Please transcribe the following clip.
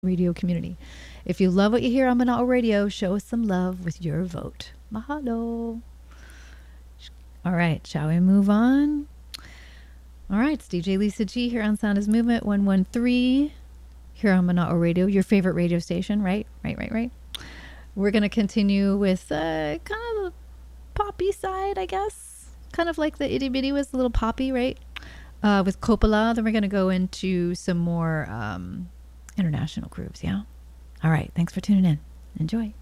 radio community. If you love what you hear on Mana'o Radio, show us some love with your vote. Mahalo. All right, shall we move on? All right, it's DJ Lisa G here on Sound is Movement 113 here on Mana'o Radio, your favorite radio station, right? Right. We're going to continue with kind of the poppy side, I guess. Kind of like the Itty Bitty was a little poppy, right? With Coppola. Then we're going to go into some more international grooves, yeah? All right, thanks for tuning in. Enjoy.